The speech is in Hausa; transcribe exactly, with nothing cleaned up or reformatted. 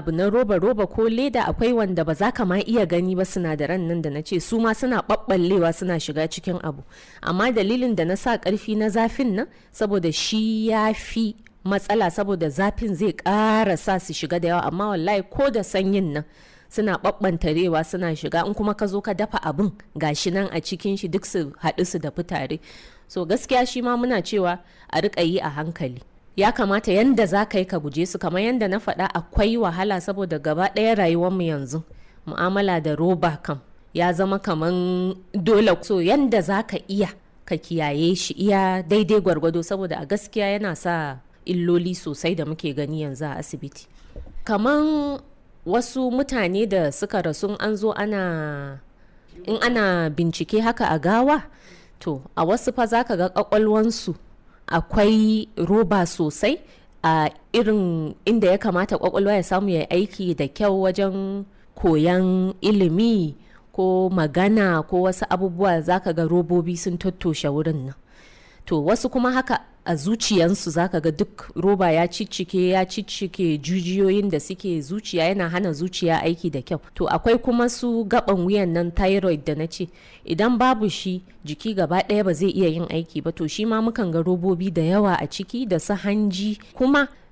abu na roba-roba ko leda akwai wanda ba za ka ma iya gani ba, sinadaran nan da na ce su ma suna ɓaɓɓallewa suna shiga cikin abu. Amma dalilin da na sa ƙarfi na zafin nan saboda shi ya fi matsala, saboda zafin zai ƙara sa su shiga da yawa, amma wallahi ko da sanyin nan suna ɓaɓɓantarewa suna shiga. In kuma ka zo ka dafa abin gashi nan a cikin shi duk su haɗu su da fitare. So gaskiya shi ma muna cewa a riƙa yi a hankali. Ya kamata yanda za ka yi ka guje su, kamar yanda na faɗa akwai wahala saboda gaba ɗaya rayuwarmu yanzu mu'amala da roba kam ya zama kaman dole. So yanda za ka iya ka kiyaye shi iya daidai gwargwado, saboda a gaskiya yana sa illoli sosai da muke gani yanzu a asibiti. Kaman wasu mutane da suka rasu an zo ana in ana bincike haka a gawa, to a wasu fa za ka ga ƙwaƙwalwansu akwai roba sosai a irin inda ya kamata ƙwaƙwalwa ya samu ya aiki da kyau wajen koyan ilimi ko magana ko wasu abubuwa, za ka ga robobi sun tattoshe wurin nan. To wasu kuma haka a zuciyansu za ka ga duk roba ya ciccike ya ciccike jujiyoyin da suke zuciya, yana hana zuciya aiki da kyau. To akwai kuma su gaban wuyan nan thyroid da na ce idan babu shi jiki gaba ɗaya ba zai iya yin aiki ba, to shi ma mukan ga robobi da yawa a ciki da su hanji. Kuma